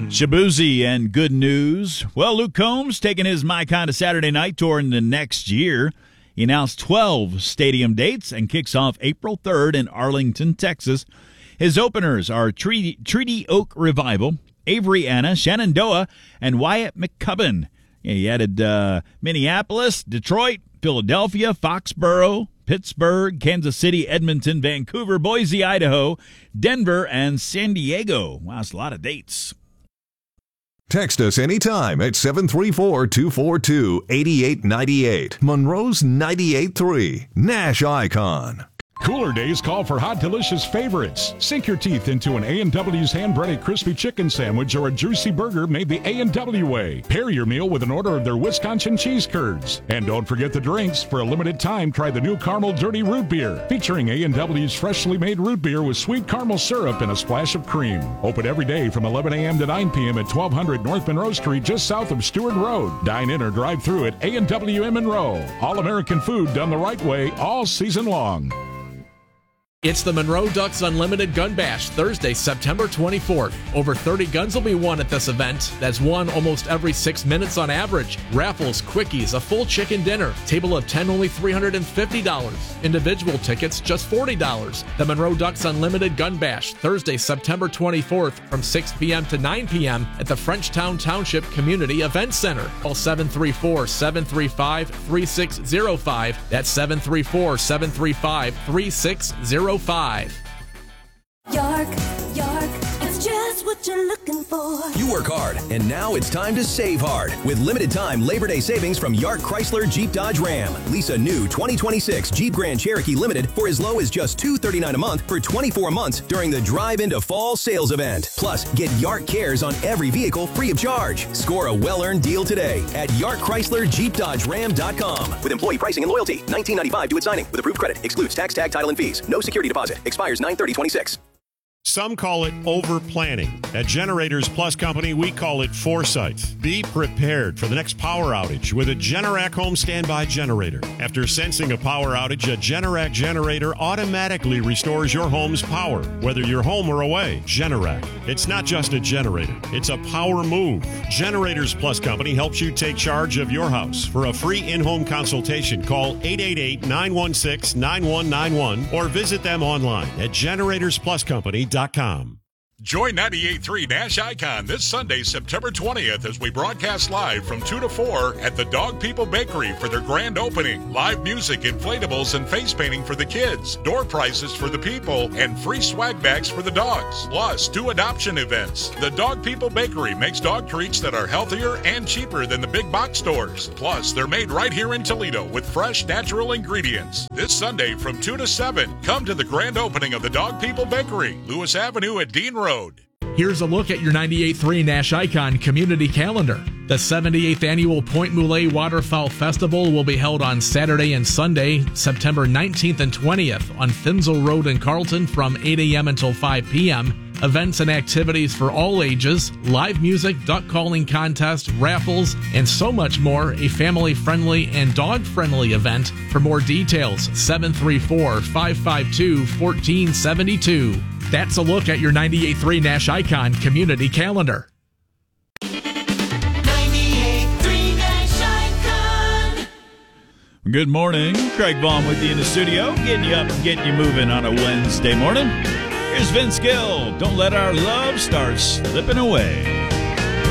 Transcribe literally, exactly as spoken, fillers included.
Shabuzi and good news. Well, Luke Combs taking his My Kind of Saturday Night tour in the next year. He announced twelve stadium dates and kicks off April third in Arlington, Texas. His openers are Treaty, Treaty Oak Revival, Avery Anna, Shenandoah, and Wyatt McCubbin. He added uh, Minneapolis, Detroit, Philadelphia, Foxborough, Pittsburgh, Kansas City, Edmonton, Vancouver, Boise, Idaho, Denver, and San Diego. Wow, that's a lot of dates. Text us anytime at seven three four, two four two, eight eight nine eight. Monroe's ninety-eight point three. Nash Icon. Cooler days call for hot, delicious favorites. Sink your teeth into an A and W's hand-breaded crispy chicken sandwich or a juicy burger made the A and W way. Pair your meal with an order of their Wisconsin cheese curds. And don't forget the drinks. For a limited time, try the new Caramel Dirty Root Beer, featuring A and W's freshly made root beer with sweet caramel syrup and a splash of cream. Open every day from eleven a.m. to nine p.m. at twelve hundred North Monroe Street, just south of Stewart Road. Dine in or drive through at A and W in Monroe. All-American food done the right way all season long. It's the Monroe Ducks Unlimited Gun Bash, Thursday, September twenty-fourth. Over thirty guns will be won at this event. That's won almost every six minutes on average. Raffles, quickies, a full chicken dinner. Table of ten, only three hundred fifty dollars. Individual tickets, just forty dollars. The Monroe Ducks Unlimited Gun Bash, Thursday, September twenty-fourth from six p.m. to nine p.m. at the Frenchtown Township Community Event Center. Call seven three four, seven three five, three six zero five. That's seven three four, seven three five, three six zero five. York, York, it's just what you're looking for. You work hard, and now it's time to save hard with limited time Labor Day savings from York Chrysler Jeep Dodge Ram. Lease a new twenty twenty-six Jeep Grand Cherokee Limited for as low as just two hundred thirty-nine dollars a month for twenty-four months during the Drive into Fall sales event. Plus, get York Cares on every vehicle free of charge. Score a well-earned deal today at York Chrysler Jeep Dodge Ram dot com. With employee pricing and loyalty, nineteen ninety-five due at signing. With approved credit, excludes tax, tag, title, and fees. No security deposit. Expires nine thirty twenty-six. Some call it over-planning. At Generators Plus Company, we call it foresight. Be prepared for the next power outage with a Generac home standby generator. After sensing a power outage, a Generac generator automatically restores your home's power, whether you're home or away. Generac. It's not just a generator. It's a power move. Generators Plus Company helps you take charge of your house. For a free in-home consultation, call eight eight eight, nine one six, nine one nine one or visit them online at generators plus company dot com. Join ninety-eight point three Nash Icon this Sunday, September twentieth, as we broadcast live from two to four at the Dog People Bakery for their grand opening. Live music, inflatables, and face painting for the kids, door prizes for the people, and free swag bags for the dogs. Plus, two adoption events. The Dog People Bakery makes dog treats that are healthier and cheaper than the big box stores. Plus, they're made right here in Toledo with fresh, natural ingredients. This Sunday from two to seven, come to the grand opening of the Dog People Bakery, Lewis Avenue at Dean Road. Here's a look at your ninety-eight point three Nash Icon community calendar. The seventy-eighth Annual Point Moulet Waterfowl Festival will be held on Saturday and Sunday, September nineteenth and twentieth on Finzel Road in Carlton from eight a.m. until five p.m. Events and activities for all ages, live music, duck calling contest, raffles, and so much more. A family-friendly and dog-friendly event. For more details, seven three four, five five two, one four seven two. That's a look at your ninety-eight point three Nash Icon community calendar. ninety-eight point three Nash Icon. Good morning. Craig Baum with you in the studio, getting you up and getting you moving on a Wednesday morning. Here's Vince Gill. Don't let our love start slipping away.